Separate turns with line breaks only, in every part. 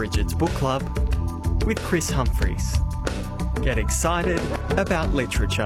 Bridget's Book Club with Chris Humphreys. Get excited about literature.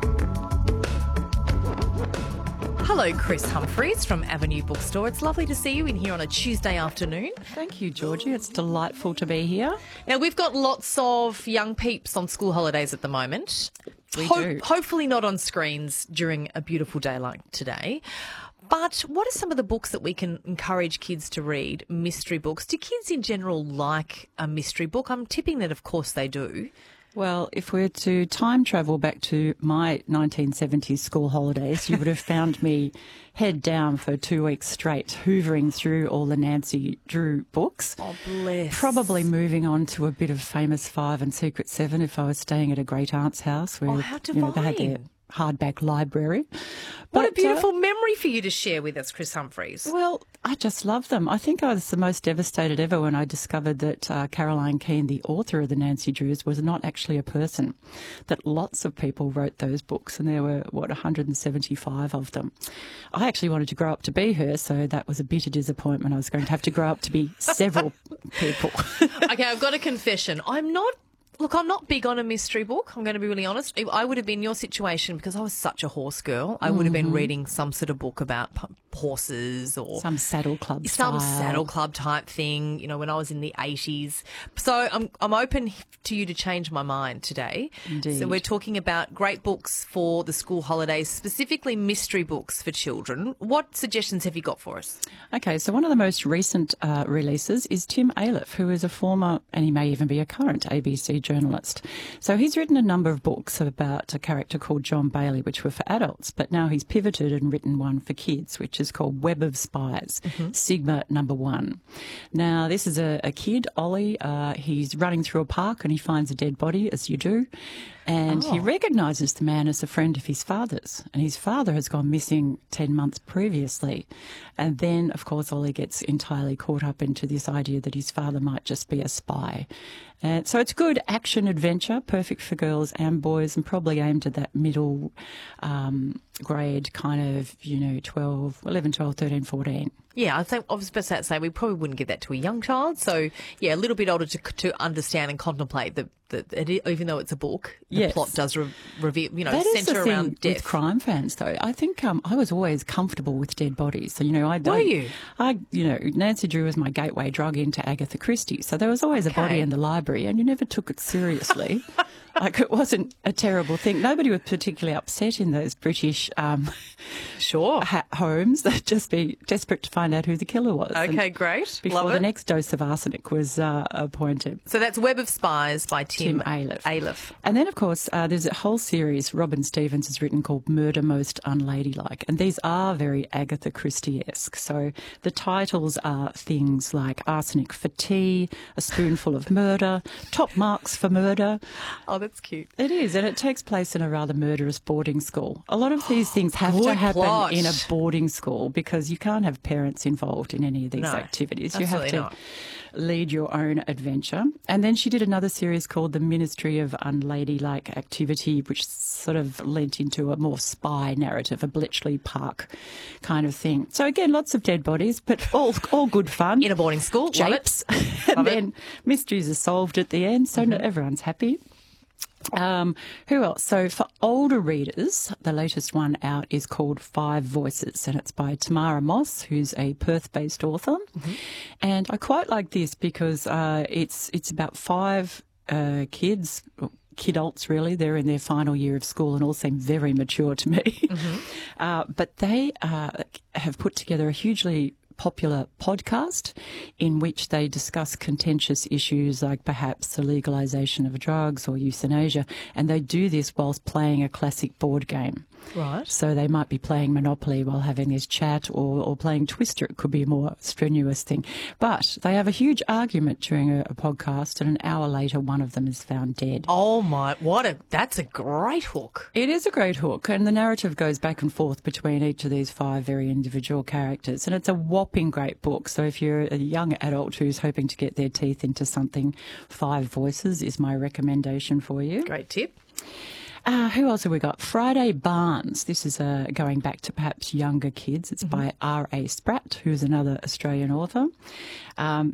Hello, Chris Humphreys from Avenue Bookstore. It's lovely to see you in here on a Tuesday afternoon.
Thank you, Georgie. It's delightful to be here.
Now, we've got lots of young peeps on school holidays at the moment.
We do.
Hopefully not on screens during a beautiful day like today. But what are some of the books that we can encourage kids to read? Mystery books. Do kids in general like a mystery book? I'm tipping that, of course, they do.
Well, if we're to time travel back to my 1970s school holidays, you would have found me head down for 2 weeks straight, hoovering through all the Nancy Drew books.
Oh, bless.
Probably moving on to a bit of Famous Five and Secret Seven if I was staying at a great aunt's house where
how
they had their hardback library.
What a
But,
beautiful memory for you to share with us, Chris Humphreys.
Well, I just love them. I think I was the most devastated ever when I discovered that Caroline Keane, the author of the Nancy Drews, was not actually a person, that lots of people wrote those books, and there were, 175 of them. I actually wanted to grow up to be her, so that was a bitter disappointment. I was going to have to grow up to be several people.
Okay, I've got a confession. I'm not big on a mystery book. I'm going to be really honest. If I would have been in your situation, because I was such a horse girl, I would have been reading some sort of book about horses or
some saddle club
type thing, when I was in the 80s. So I'm open to you to change my mind today.
Indeed.
So we're talking about great books for the school holidays, specifically mystery books for children. What suggestions have you got for us?
Okay, so one of the most recent releases is Tim Aleph, who is a former, and he may even be a current ABC journalist. So he's written a number of books about a character called John Bailey, which were for adults, but now he's pivoted and written one for kids, which is called Web of Spies, Sigma number 1. Now, this is a kid, Ollie. He's running through a park and he finds a dead body, as you do, and he recognises the man as a friend of his father's, and his father has gone missing 10 months previously. And then, of course, Ollie gets entirely caught up into this idea that his father might just be a spy. And so it's good action adventure, perfect for girls and boys, and probably aimed at that middle grade kind of, 11, 12, 13, 14.
Yeah, I was about to say we probably wouldn't give that to a young child. So, yeah, a little bit older to understand and contemplate that even though it's a book, the plot does reveal, centre around death.
With crime fans, though, I think I was always comfortable with dead bodies. So,
Were you?
Nancy Drew was my gateway drug into Agatha Christie. So there was always a body in the library, and you never took it seriously. Like, it wasn't a terrible thing. Nobody was particularly upset in those British homes. They'd just be desperate to find out who the killer was.
Okay, great.
Before the next dose of arsenic was appointed.
So that's Web of Spies by Tim
Aleph. And then, of course, there's a whole series Robin Stevens has written called Murder Most Unladylike. And these are very Agatha Christie-esque. So the titles are things like Arsenic for Tea, A Spoonful of Murder, Top Marks for Murder.
Oh, that's cute.
It is, and it takes place in a rather murderous boarding school. A lot of these things have to happen in a boarding school because you can't have parents involved in any of these activities. You have to lead your own adventure. And then she did another series called The Ministry of Unladylike Activity, which sort of lent into a more spy narrative, a Bletchley Park kind of thing. So again, lots of dead bodies, but all good fun.
In a boarding school.
Japes. And then mysteries are solved at the end, so everyone's happy. Who else? So for older readers, the latest one out is called Five Voices, and it's by Tamara Moss, who's a Perth-based author. And I quite like this because it's about 5 kids, kidults really. They're in their final year of school and all seem very mature to me. But they have put together a hugely popular podcast in which they discuss contentious issues like perhaps the legalisation of drugs or euthanasia, and they do this whilst playing a classic board game.
Right.
So they might be playing Monopoly while having this chat or playing Twister. It could be a more strenuous thing. But they have a huge argument during a podcast, and an hour later one of them is found dead.
Oh my, that's a great hook.
It is a great hook, and the narrative goes back and forth between each of these 5 very individual characters, and it's a whopping great book. So if you're a young adult who's hoping to get their teeth into something, Five Voices is my recommendation for you.
Great tip.
Who else have we got? Friday Barnes. This is going back to perhaps younger kids. It's by R.A. Spratt, who's another Australian author.